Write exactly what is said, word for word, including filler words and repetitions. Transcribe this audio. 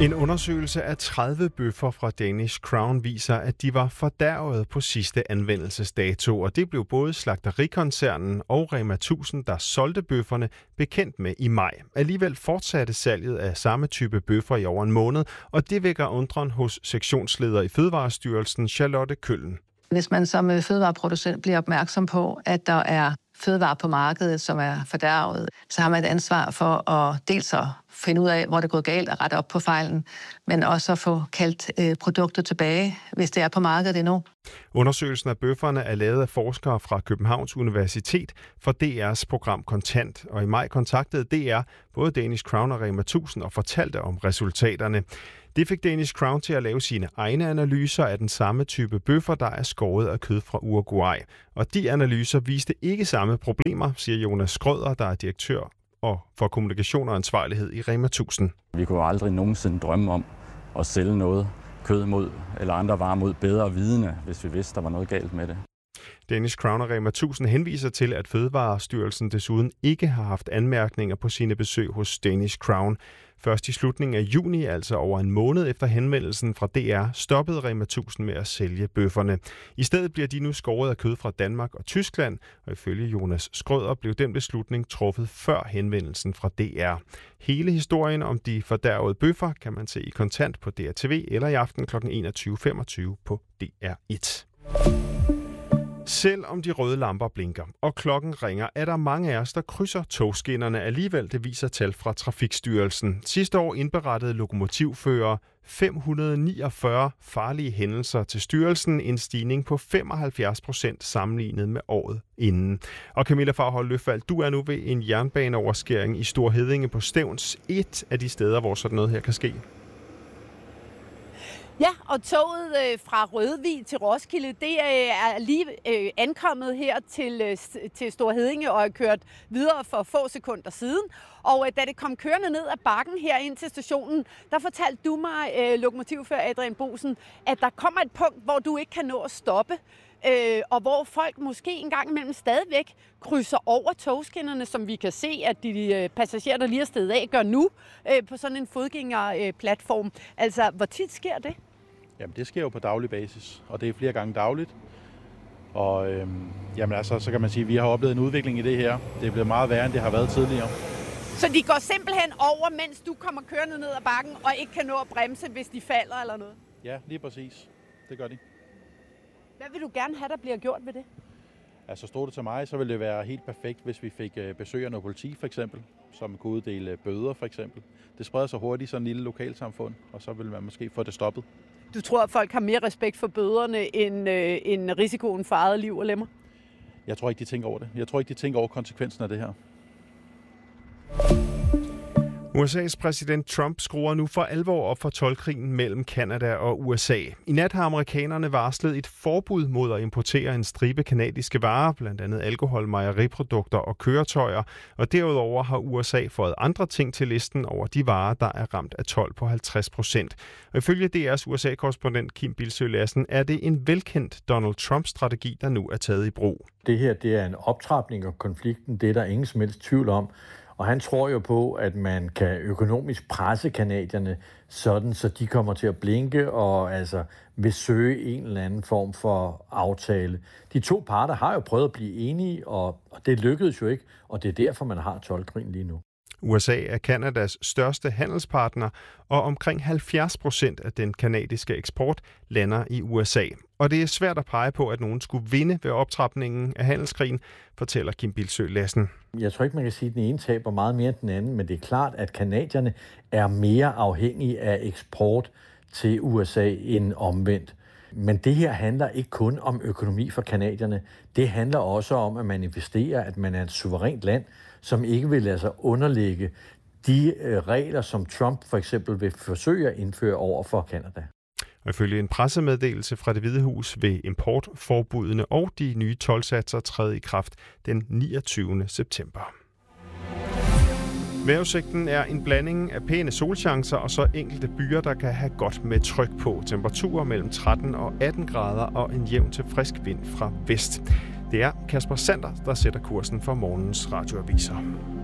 En undersøgelse af tredive bøffer fra Danish Crown viser, at de var fordærvet på sidste anvendelsesdato, og det blev både slagterikoncernen og Rema tusind, der solgte bøfferne, bekendt med i maj. Alligevel fortsatte salget af samme type bøffer i over en måned, og det vækker undren hos sektionsleder i Fødevarestyrelsen, Charlotte Køllen. Hvis man som fødevareproducent bliver opmærksom på, at der er fødevarer på markedet, som er fordærvet, så har man et ansvar for at dels at finde ud af, hvor det er gået galt og rette op på fejlen, men også at få kaldt øh, produkter tilbage, hvis det er på markedet endnu. Undersøgelsen af bøfferne er lavet af forskere fra Københavns Universitet for D R's program Kontant, og i maj kontaktede D R både Danish Crown og Rema tusind og fortalte om resultaterne. Det fik Danish Crown til at lave sine egne analyser af den samme type bøffer, der er skåret af kød fra Uruguay. Og de analyser viste ikke samme problemer, siger Jonas Skrøder, der er direktør og for kommunikation og ansvarlighed i Rema tusind. Vi kunne aldrig nogensinde drømme om at sælge noget kød mod eller andre varer mod bedre vidende, hvis vi vidste, der var noget galt med det. Danish Crown og Rema tusind henviser til, at Fødevarestyrelsen desuden ikke har haft anmærkninger på sine besøg hos Danish Crown. Først i slutningen af juni, altså over en måned efter henvendelsen fra D R, stoppede Rema tusind med at sælge bøfferne. I stedet bliver de nu skåret af kød fra Danmark og Tyskland, og ifølge Jonas Skrøder blev den beslutning truffet før henvendelsen fra D R. Hele historien om de fordærvede bøffer kan man se i Kontant på D R T V eller i aften kl. enogtyve femogtyve på D R et. Selv om de røde lamper blinker og klokken ringer, er der mange af os, der krydser togskinnerne alligevel, det viser tal fra Trafikstyrelsen. Sidste år indberettede lokomotivførere fem hundrede niogfyrre farlige hændelser til styrelsen, en stigning på femoghalvfjerds procent sammenlignet med året inden. Og Camilla Farhold Løfald, du er nu ved en jernbaneoverskæring i Store Heddinge på Stevns, et af de steder, hvor sådan noget her kan ske. Ja, og toget øh, fra Rødvig til Roskilde, det øh, er lige øh, ankommet her til, øh, til Store Heddinge og er kørt videre for få sekunder siden. Og øh, da det kom kørende ned ad bakken her ind til stationen, der fortalte du mig, øh, lokomotivfører Adrian Bosen, at der kommer et punkt, hvor du ikke kan nå at stoppe. Øh, og hvor folk måske en gang imellem stadigvæk krydser over togskinnerne, som vi kan se, at de øh, passagerer, der lige er stedet af, gør nu øh, på sådan en fodgængerplatform. Øh, altså, hvor tit sker det? Jamen, det sker jo på daglig basis, og det er flere gange dagligt. Og øh, jamen, altså, så kan man sige, at vi har oplevet en udvikling i det her. Det er blevet meget værre, end det har været tidligere. Så de går simpelthen over, mens du kommer kørende ned ad bakken, og ikke kan nå at bremse, hvis de falder eller noget? Ja, lige præcis. Det gør de. Hvad vil du gerne have, der bliver gjort ved det? Altså stod det til mig, så ville det være helt perfekt, hvis vi fik besøg af noget politi for eksempel, som kunne uddele bøder for eksempel. Det spreder sig hurtigt i sådan en lille lokalsamfund, og så vil man måske få det stoppet. Du tror, at folk har mere respekt for bøderne end, øh, end risikoen for eget liv og lemmer? Jeg tror ikke, de tænker over det. Jeg tror ikke, de tænker over konsekvensen af det her. U S A's præsident Trump skruer nu for alvor op for toldkrigen mellem Canada og U S A. I nat har amerikanerne varslet et forbud mod at importere en stribe canadiske varer, blandt andet alkohol, mejeriprodukter og køretøjer. Og derudover har U S A fået andre ting til listen over de varer, der er ramt af told på halvtreds procent. Og ifølge D R's U S A-korrespondent Kim Bildsøe Lassen er det en velkendt Donald Trump-strategi, der nu er taget i brug. Det her det er en optrapning af konflikten, det er der ingen som helst tvivl om. Og han tror jo på, at man kan økonomisk presse canadierne sådan, så de kommer til at blinke og altså vil søge en eller anden form for aftale. De to parter har jo prøvet at blive enige, og, og det lykkedes jo ikke, og det er derfor, man har toldkrigen lige nu. U S A er Canadas største handelspartner, og omkring halvfjerds procent af den canadiske eksport lander i U S A. Og det er svært at pege på, at nogen skulle vinde ved optrapningen af handelskrigen, fortæller Kim Bildsøe Lassen. Jeg tror ikke, man kan sige, at den ene taber meget mere end den anden, men det er klart, at canadierne er mere afhængige af eksport til U S A end omvendt. Men det her handler ikke kun om økonomi for canadierne. Det handler også om at manifestere, at man er et suverænt land, som ikke vil lade sig underlægge de regler, som Trump for eksempel vil forsøge at indføre over for Canada. Og ifølge en pressemeddelelse fra Det Hvide Hus vil importforbudene og de nye toldsatser træde i kraft den niogtyvende september. Vejrudsigten er en blanding af pæne solchancer og så enkelte byer, der kan have godt med tryk på. Temperaturer mellem tretten og atten grader og en jævn til frisk vind fra vest. Det er Kasper Sander, der sætter kursen for morgens radioaviser.